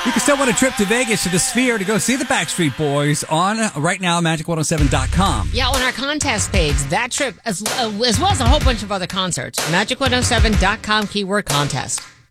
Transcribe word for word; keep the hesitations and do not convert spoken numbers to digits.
You can still win a trip to Vegas to the Sphere to go see the Backstreet Boys on uh, right now magic one oh seven dot com. Yeah, on our contest page, that trip, as, uh, as well as a whole bunch of other concerts. magic one oh seven dot com keyword contest.